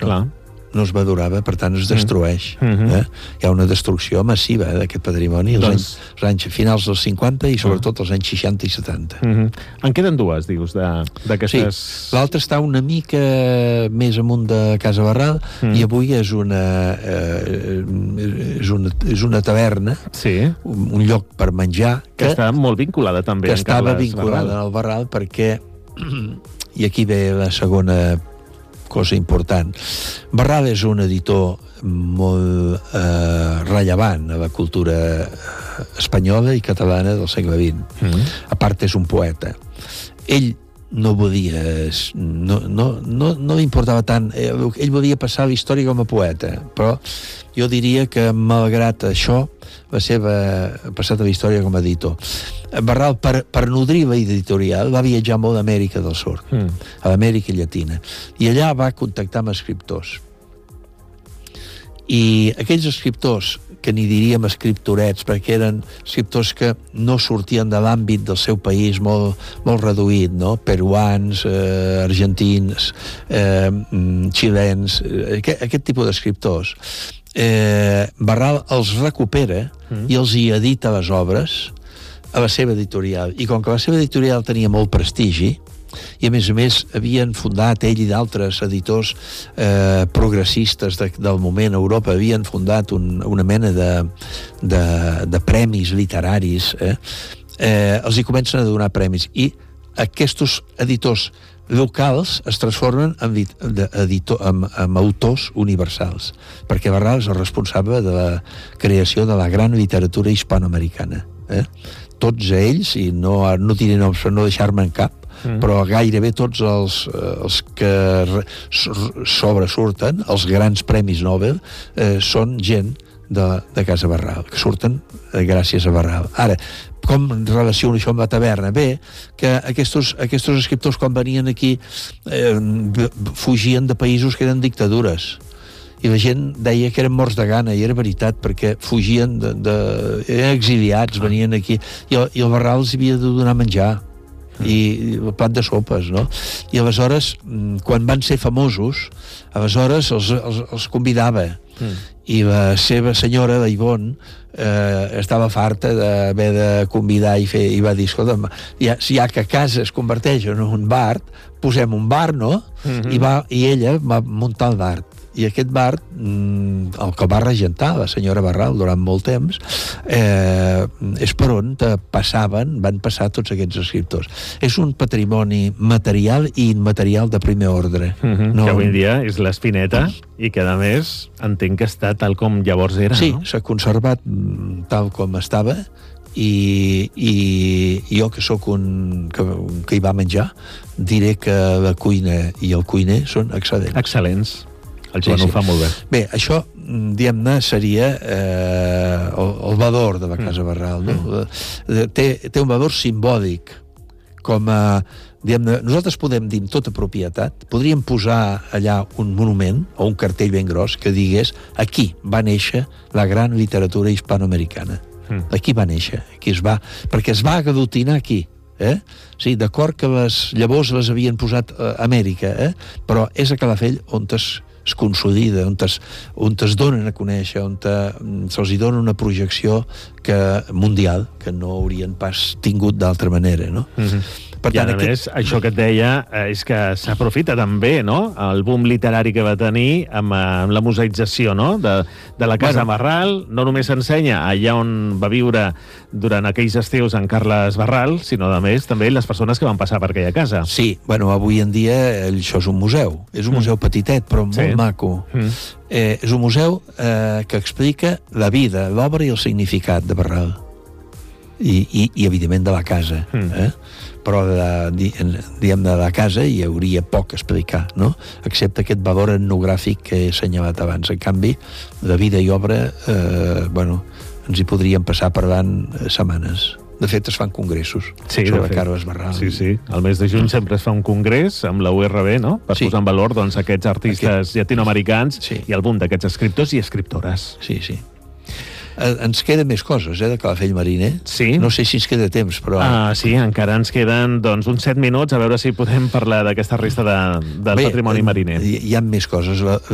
això. Clar. No es madurava, per tant es destrueix. Hi ha una destrucció massiva d'aquest patrimoni als anys finals dels 50 i sobretot als anys 60 i 70. En queden dues, dius, d'aquestes... Sí, l'altra està una mica més amunt de Casa Barral i avui és una taverna, un lloc per menjar que està molt vinculada també que estava vinculada al Barral perquè, i aquí ve la segona cosa important, Barral és un editor molt rellevant a la cultura espanyola i catalana del segle XX. A part, és un poeta. Ell no volia... No li importava tant... Ell volia passar a la història com a poeta, però jo diria que, malgrat això, va ser passat a la història com a editor. Barral, per nodrir la editorial, va viatjar molt a Amèrica del Sud, a l'Amèrica Llatina, i allà va contactar amb escriptors. I aquells escriptors, que n'hi diríem escriptorets, perquè eren escriptors que no sortien de l'àmbit del seu país molt reduït, no? Peruans, argentins, xilens, aquest tipus d'escriptors. Barral els recupera i els hi edita les obres a la seva editorial. I com que la seva editorial tenia molt prestigi, i a més havien fundat, ell i d'altres editors progressistes del moment a Europa, havien fundat una mena de premis literaris, els hi comencen a donar premis, i aquests editors locals es transformen en autors universals, perquè Barral és el responsable de la creació de la gran literatura hispanoamericana. Tots ells, i no diré noms per no deixar-me en cap, però gairebé tots els que sobresurten, els grans premis Nobel, són gent de Casa Barral, que surten gràcies a Barral. Ara, com relaciono això amb la taverna? Bé, que aquests escriptors, quan venien aquí, fugien de països que eren dictadures, i la gent deia que eren morts de gana, i era veritat, perquè fugien eren exiliats, venien aquí, i el Barral els havia de donar menjar, i el plat de sopes, no? I aleshores, quan van ser famosos, aleshores els convidava, i la seva senyora, la Ivonne, estava farta d'haver de convidar i va dir, escolta'm, ja que casa es converteix en un bar, posem un bar, no? I ella va muntar el bar. I aquest bar, el que va regentar la senyora Barral durant molt temps, és per on van passar tots aquests escriptors. És un patrimoni material i immaterial de primer ordre. Que avui en dia és l'Espineta i que, a més, entenc que està tal com llavors era, no? Sí, s'ha conservat tal com estava, i jo, que sóc que hi va menjar, diré que la cuina i el cuiner són excel·lents. Excel·lents. El Joan ho fa molt bé. Bé, això, diguem-ne, seria el valor de la Casa Barral, no? Té un valor simbòlic, com a... Diguem-ne, nosaltres podem dir amb tota propietat, podríem posar allà un monument o un cartell ben gros que digués: aquí va néixer la gran literatura hispanoamericana. Aquí va néixer, perquè es va aglutinar aquí. Sí, d'acord que les llavors les havien posat a Amèrica, però és a Calafell on es consolida, on es donen a conèixer, on se'ls hi dona una projecció mundial que no haurien pas tingut d'altra manera, no? I a més, això que et deia és que s'aprofita també, no?, el boom literari que va tenir amb la museïtzació, no?, de la Casa Barral. No només s'ensenya allà on va viure durant aquells estius en Carles Barral, sinó, a més, també les persones que van passar per aquella casa. Sí, avui en dia això és un museu. És un museu petitet, però molt maco. És un museu que explica la vida, l'obra i el significat de Barral. I evidentment, de la casa. Però, diguem, de la casa hi hauria poc a explicar, no? Excepte aquest valor etnogràfic que he assenyalat abans. En canvi, de vida i obra, ens hi podríem passar per davant setmanes. De fet, es fan congressos sobre Carles Barral. Sí. El mes de juny sempre es fa un congrés amb la URB, no?, per posar en valor aquests artistes llatinoamericans i el boom d'aquests escriptors i escriptores. Sí. Ens queden més coses, de Calafell Mariner. Sí. No sé si ens queda temps, però... Sí, encara ens queden, uns 7 minuts, a veure si podem parlar d'aquesta resta del patrimoni mariner. Hi ha més coses.